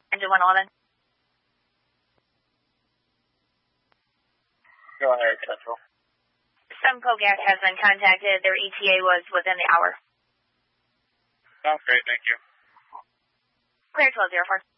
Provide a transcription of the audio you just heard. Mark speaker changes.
Speaker 1: Engine 111.
Speaker 2: Go ahead, Central.
Speaker 1: Semco Gas has been contacted. Their ETA was within the hour.
Speaker 2: Sounds great, thank you.
Speaker 1: Clear 1204.